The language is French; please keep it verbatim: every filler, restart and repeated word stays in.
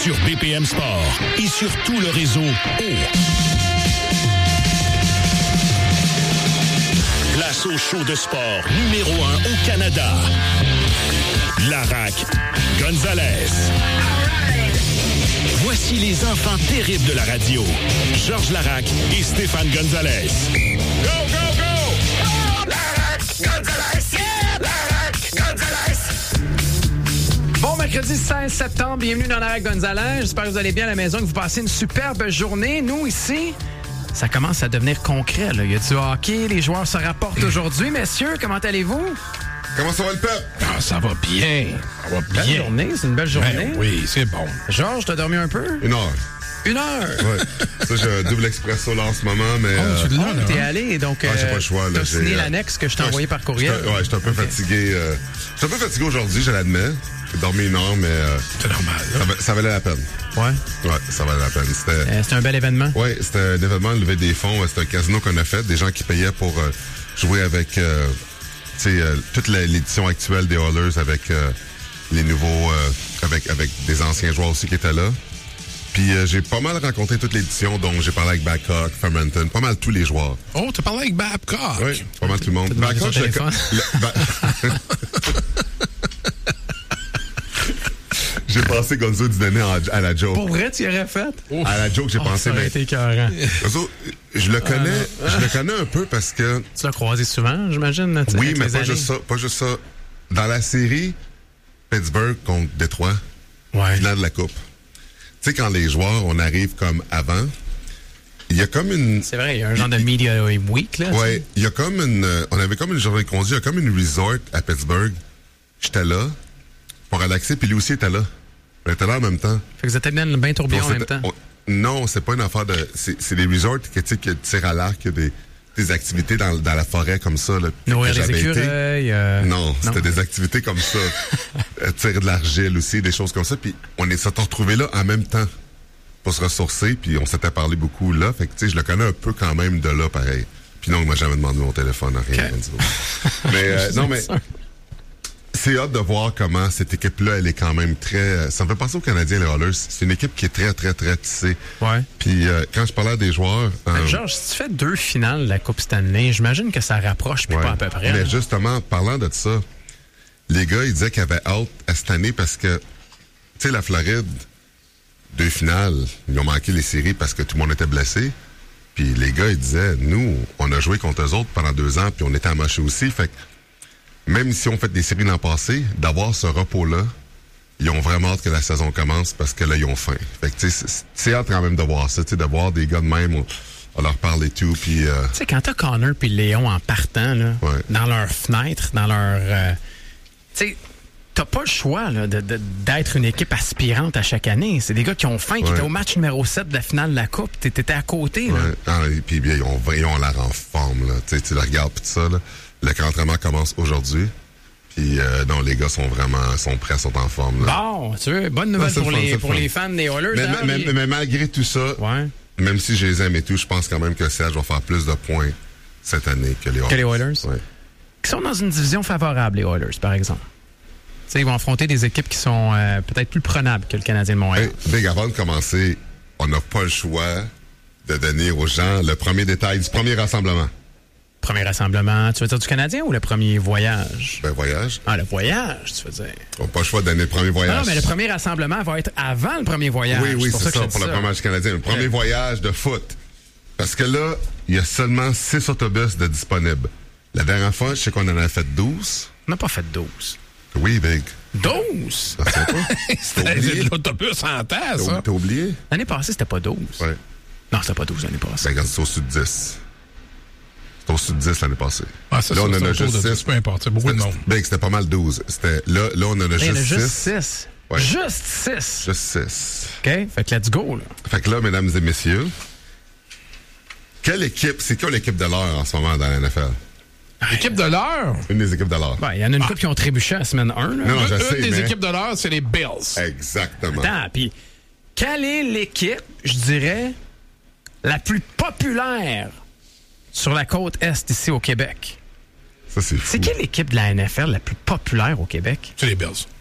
sur B P M Sport et sur tout le réseau O. Place au show de sport numéro un au Canada. Laraque Gonzalez. Voici les enfants terribles de la radio. Georges Laraque et Stéphane Gonzalez. Go, go, go! Oh, Laraque Gonzalez! Yeah! Laraque Gonzalez! Bon mercredi seize septembre, bienvenue dans Laraque Gonzalez. J'espère que vous allez bien à la maison, que vous passez une superbe journée. Nous, ici, ça commence à devenir concret. Là. Il y a du hockey, les joueurs se rapportent aujourd'hui. Messieurs, comment allez-vous? Comment ça va le peuple? Ah, ça va bien. Ça va bien. Belle journée, c'est une belle journée. Ben oui, c'est bon. Georges, t'as dormi un peu? Une heure. Une heure? Ouais. Ça, j'ai un double expresso là en ce moment, mais... Oh, euh, tu l'as, Oh, là, t'es hein? allé, donc Ouais, j'ai euh, pas le choix, là, t'as signé j'ai, euh, l'annexe que je t'ai ouais, envoyé par courriel. j'étais- Ouais, j'étais un peu Okay. fatigué. Euh, j'étais un peu fatigué aujourd'hui, je l'admets. J'ai dormi une heure, mais euh, C'est normal. ça, Là. va- ça valait la peine. Ouais. Ouais, ça valait la peine. C'était... Euh, c'était un bel événement. Ouais, c'était un événement de lever des fonds. C'était un casino qu'on a fait. Des gens qui payaient pour euh, jouer avec euh, tu sais, euh, toute la- l'édition actuelle des Oilers avec euh, les nouveaux... euh, avec, avec des anciens joueurs aussi qui étaient là. Puis euh, j'ai pas mal rencontré toute l'édition, donc j'ai parlé avec Babcock, Fermanton, pas mal tous les joueurs. Oh, t'as parlé avec Babcock. Oui, pas mal tout le monde. demandé son je le- téléphone? le- Ba- J'ai pensé Gonzo du donner en- à la joke. Pour vrai, tu y aurais fait? À la joke, j'ai Oh, pensé, ça aurait mais été écœurant. Gonzo, je le connais, je le connais un peu parce que Tu l'as croisé souvent, j'imagine? tu sais, oui, avec mais les pas années. juste ça, pas juste ça. Dans la série Pittsburgh contre Détroit, Ouais. finale de la Coupe. Tu sais, quand les joueurs, on arrive comme avant, il y a comme une... C'est vrai, il y a un genre de media week, là. Ouais, il y a comme une... euh, On avait comme une journée de congé, il y a comme une resort à Pittsburgh. J'étais là pour relaxer, puis lui aussi était là. On était là en même temps. Fait que vous êtes allé dans le bain tourbillon en On même s'était- temps. on- non, c'est pas une affaire de... C'est, c'est des resorts que, tu sais, qui tirent à l'arc, il y a des, des activités dans, dans la forêt comme ça. Là, Nourrir que les j'avais été. écureuils. euh, Non, c'était des activités comme ça. Euh, tirer de l'argile aussi, des choses comme ça. Puis on est s'est retrouvés là en même temps pour se ressourcer. Puis on s'était parlé beaucoup là. Fait que tu sais, je le connais un peu quand même de là, pareil. Puis non, il m'a jamais demandé mon téléphone, rien. Okay. Gonzo. Mais euh, non, mais c'est hâte de voir comment cette équipe-là, elle est quand même très... euh, Ça me fait penser aux Canadiens, les Oilers. C'est une équipe qui est très, très, très tissée. Ouais. Puis euh, quand je parlais des joueurs... euh, Georges, si tu fais deux finales de la Coupe Stanley, j'imagine que ça rapproche, puis ouais. pas à peu près. Mais là. justement, parlant de ça, les gars, ils disaient qu'ils avaient hâte à cette année parce que, tu sais, la Floride, deux finales, ils ont manqué les séries parce que tout le monde était blessé. Puis les gars, ils disaient, nous, on a joué contre eux autres pendant deux ans, puis on était amochés aussi. Fait que même si on fait des séries l'an passé, d'avoir ce repos-là, ils ont vraiment hâte que la saison commence parce que là, ils ont faim. Fait que, tu sais, c'est- c'est hâte quand même de voir ça, tu sais, de voir des gars de même, on, on leur parle et tout, puis... Euh, Tu sais, quand t'as Connor puis Léon en partant, là, Ouais. dans leur fenêtre, dans leur... euh, tu sais, t'as pas le choix là, de, de- d'être une équipe aspirante à chaque année. C'est des gars qui ont faim, qui Ouais. étaient au match numéro sept de la finale de la Coupe. T'étais t'étais à côté, là. Ouais. Ah, et puis bien, ils ont, ils ont l'air en forme, là. Tu sais, tu le regardes pis tout ça, là. Le camp d'entraînement commence aujourd'hui. Puis euh, non, les gars sont vraiment sont prêts, sont en forme, là. Bon, tu veux, bonne nouvelle Ah, c'est pour, le fun, les, c'est le pour fun. les fans des Oilers. mais, hein, mais, les- mais, mais malgré tout ça, Ouais. même si je les aime et tout, je pense quand même que Serge va faire plus de points cette année que les Oilers. Que les Oilers? Ouais. Qui sont dans une division favorable, les Oilers, par exemple. Tu sais, ils vont affronter des équipes qui sont euh, peut-être plus prenables que le Canadien de Montréal. Hey, Big, avant de commencer, on n'a pas le choix de donner aux gens le premier détail du premier rassemblement. Premier rassemblement, tu veux dire du Canadien ou le premier voyage? Ben, voyage. Ah, le voyage, tu veux dire. On n'a pas le choix de donner le premier voyage. Non, mais le premier rassemblement va être avant le premier voyage. Oui, oui, pour c'est que ça, je te pour dis le premier match canadien. Le premier voyage de foot. Parce que là, il y a seulement six autobus de disponibles. La dernière fois, je sais qu'on en a fait douze. On n'a pas fait douze. Oui, Big. douze? Ça tient pas? C'était oublié? de l'autobus en terre, T'as ça. t'as oublié? L'année passée, c'était pas douze. Ouais. Non, c'était pas douze l'année passée. Ben, regarde, c'est au-dessus de dix. C'est au-dessus de dix l'année passée. Ah, c'est là, ça, on en c'est a autour juste de six. dix, peu importe, c'est beaucoup de monde. Big, c'était pas mal douze. C'était, là, là, on en a Il y en a juste juste six. six. Ouais. Juste six. Juste six. OK? Fait que let's go, là. Fait que là, mesdames et messieurs, quelle équipe, c'est quoi l'équipe de l'heure en ce moment dans la N F L? L'équipe de l'heure. Une des équipes de l'heure. Ouais, il y en a une couple qui ont trébuché à la semaine un. Là. Non, non, je Une sais, des mais- équipes de l'heure, c'est les Bills. Exactement. Attends, puis quelle est l'équipe, je dirais, la plus populaire sur la côte Est ici au Québec? Ça, c'est fou. C'est quelle équipe de la N F L la plus populaire au Québec? C'est les Bills.